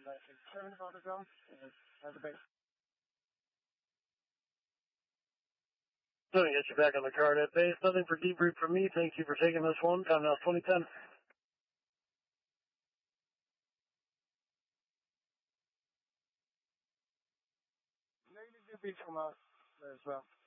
I think 7 autograms. Have a base. Going to get you back on the card at base. Nothing for debrief from me. Thank you for taking this one. Time now 2010. Negative debrief from us as well.